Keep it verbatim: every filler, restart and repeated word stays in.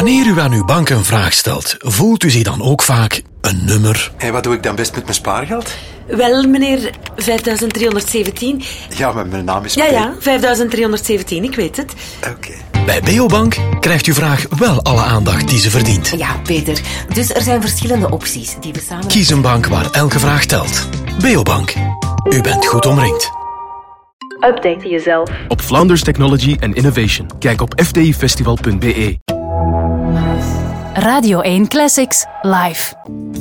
Wanneer u aan uw bank een vraag stelt, voelt u zich dan ook vaak een nummer? En wat doe ik dan best met mijn spaargeld? Wel, meneer, vijfduizend driehonderdzeventien. Ja, maar mijn naam is... Ja, ja, vijfduizend driehonderdzeventien, ik weet het. Oké. Okay. Bij Beobank krijgt uw vraag wel alle aandacht die ze verdient. Ja, Peter. Dus er zijn verschillende opties die we samen... Kies een bank waar elke vraag telt. Beobank. U bent goed omringd. Update jezelf. Op Flanders Technology and Innovation. Kijk op f t i festival punt b e. Radio één Classics live.